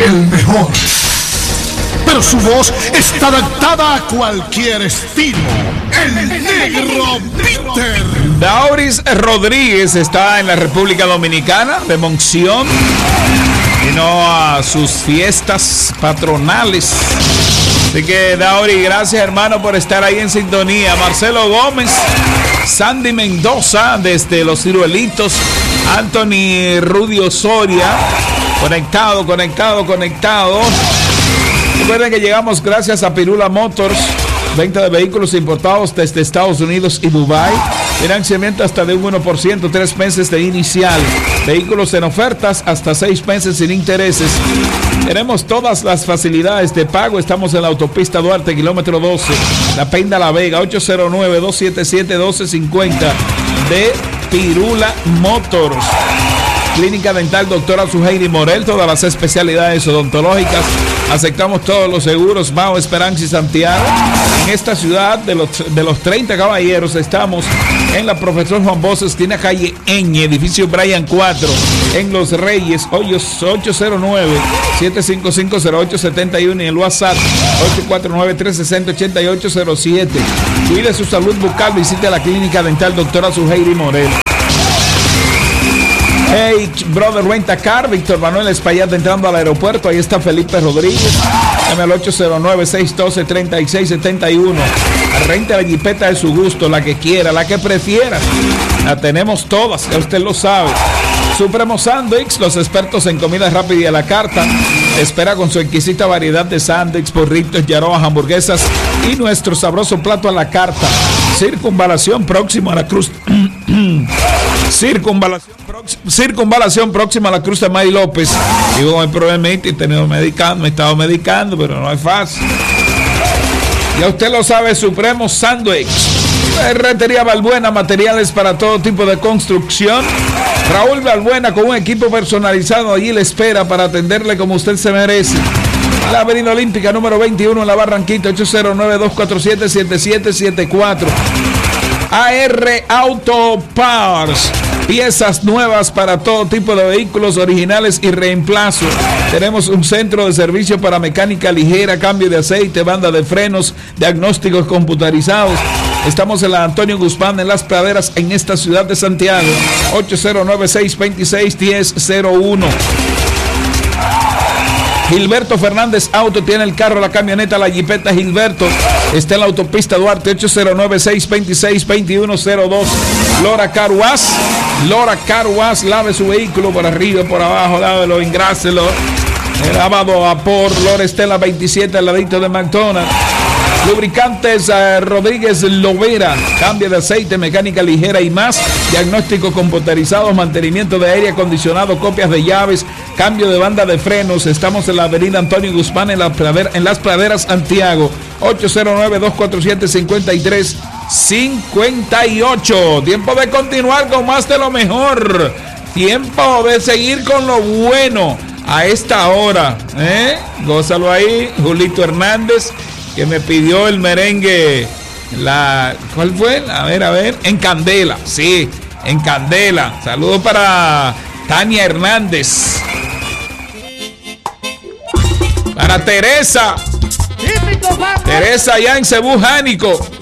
el mejor. Pero su voz está adaptada a cualquier estilo. El Negro Peter. Dauris Rodríguez está en la República Dominicana de Monción. Vino a sus fiestas patronales. Así que, Dauri, gracias, hermano, por estar ahí en sintonía. Marcelo Gómez, Sandy Mendoza desde Los Ciruelitos, Anthony Rudy Osoria, conectado. Recuerden que llegamos gracias a Pirula Motors, venta de vehículos importados desde Estados Unidos y Dubái. Financiamiento hasta de un 1%, 3 meses de inicial. Vehículos en ofertas hasta 6 meses sin intereses. Tenemos todas las facilidades de pago. Estamos en la autopista Duarte, kilómetro 12, La Penda La Vega, 809-277-1250 de Pirula Motors. Clínica Dental Doctora Suheiri Morel, todas las especialidades odontológicas. Aceptamos todos los seguros, Mao, Esperanza y Santiago. En esta ciudad de los 30 caballeros estamos en la Profesor Juan Bosch, esquina calle Eñe, edificio Brian 4, en Los Reyes, 809-755-0871 y el WhatsApp 849-360-8807. Cuide su salud bucal, visite la Clínica Dental Doctora Suheiri Morel. Hey, Brother Renta Car, Víctor Manuel Espaillat entrando al aeropuerto. Ahí está Felipe Rodríguez. Llame al 809-612-3671. Renta la jipeta de su gusto, la que quiera, la que prefiera. La tenemos todas, ya usted lo sabe. Supremo Sandwich, los expertos en comida rápida y a la carta. Espera con su exquisita variedad de sándwiches, burritos, yarobas, hamburguesas y nuestro sabroso plato a la carta. Circunvalación próximo a la cruz. Circunvalación próxima a la Cruz de May López. Digo, con el problemita y me he estado medicando, pero no es fácil. Ya usted lo sabe, Supremo Sandwich. Ferretería Balbuena, materiales para todo tipo de construcción. Raúl Balbuena con un equipo personalizado allí le espera para atenderle como usted se merece. La Avenida Olímpica número 21 en la Barranquita, 809-247-7774. AR Auto Parts, piezas nuevas para todo tipo de vehículos originales y reemplazo. Tenemos un centro de servicio para mecánica ligera, cambio de aceite, banda de frenos, diagnósticos computarizados. Estamos en la Antonio Guzmán, en Las Praderas, en esta ciudad de Santiago. 809-626-1001. Gilberto Fernández Auto tiene el carro, la camioneta, la jipeta Gilberto. Está en la autopista Duarte, 809-626-2102. Lora Car Wash, lave su vehículo por arriba, por abajo, lávelo, engráselo. Lavado a vapor, Lora Estela 27 al ladito de McDonald's. Lubricantes Rodríguez Lovera, cambio de aceite, mecánica ligera y más, diagnóstico computarizado, mantenimiento de aire acondicionado, copias de llaves, cambio de banda de frenos. Estamos en la avenida Antonio Guzmán, en Las Praderas, Santiago. 809-247-5358. Tiempo de continuar con más de lo mejor. Tiempo de seguir con lo bueno a esta hora. Gózalo ahí, Julito Hernández, que me pidió el merengue. ¿Cuál fue? A ver, en Candela. Sí, en Candela. Saludos para Tania Hernández. Para Teresa. Teresa allá en Cebú Jánico.